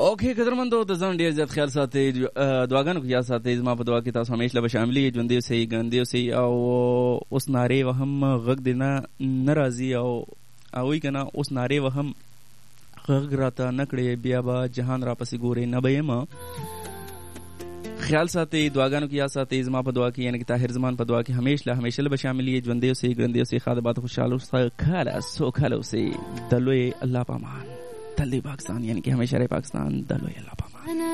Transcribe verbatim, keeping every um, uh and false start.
اوکې قدرمندو د ځان ډیر زیات خیال ساتئ، دعاګانو کې یاد ساتئ. زما په دعا کې تاسو همیشه به شامل یې، ژوندي اوسئ، ګړندي اوسئ او اوس نارې وهم غږ دې نه نه راځي او هغوی که نه اوس نارې وهم غږ راته نه کړې بیا به جهان را پسې ګورې نه به یم. خیال ساتئ، دعاګانو کې یاد ساتئ. زما په دعا کې یعنی کہ طاهر زمان په دعا کې همیشه همیشه به شامل یې، ژوندي اوسئ، ګړندي اوسئ، ښاد باد خوشحال اوسئ، کاله سوکاله اوسئ. د لوی الله په امان. تل دی پاکستان یعنی کہ ہمیشہ رہے پاکستان. دلو اللہ پامان.